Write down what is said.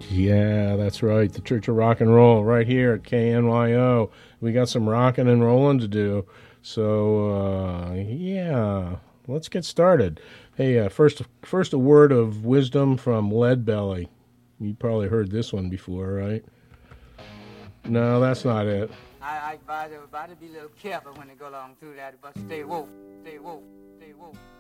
Yeah, that's right. The Church of Rock and Roll right here at KNYO. We got some rocking and rolling to do. So, yeah, let's get started. Hey, first a word of wisdom from Leadbelly. You probably heard this one before, right? No, that's not it. I advise everybody to be a little careful when they go along through that, but stay woke, stay woke, stay woke.